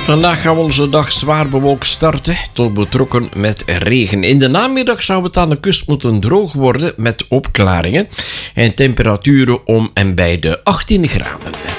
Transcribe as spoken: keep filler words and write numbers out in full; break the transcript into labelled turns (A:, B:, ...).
A: Vandaag gaan we onze dag zwaar bewolkt starten, tot betrokken met regen. In de namiddag zou het aan de kust moeten droog worden met opklaringen en temperaturen om en bij de achttien graden.